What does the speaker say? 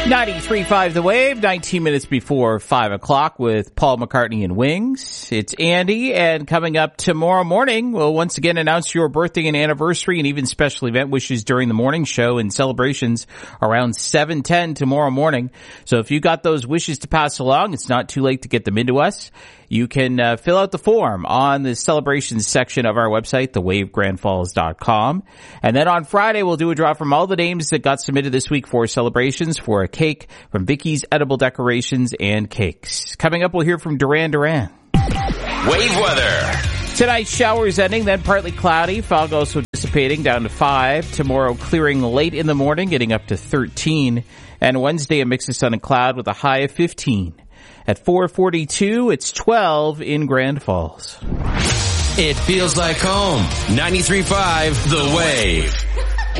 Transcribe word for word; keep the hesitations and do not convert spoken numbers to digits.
ninety-three point five The Wave, nineteen minutes before five o'clock with Paul McCartney and Wings. It's Andy, and coming up tomorrow morning, we'll once again announce your birthday and anniversary and even special event wishes during the morning show and celebrations around seven ten tomorrow morning. So if you got those wishes to pass along, it's not too late to get them into us. You can uh, fill out the form on the celebrations section of our website, the wave grand falls dot com. And then on Friday, we'll do a draw from all the names that got submitted this week for celebrations for a cake from Vicky's Edible Decorations and Cakes. Coming up, we'll hear from Duran Duran. Wave weather. Tonight, showers ending, then partly cloudy. Fog also dissipating down to five. Tomorrow, clearing late in the morning, getting up to thirteen. And Wednesday, a mix of sun and cloud with a high of fifteen. At four forty-two, it's twelve in Grand Falls. It feels like home. ninety-three point five The Wave.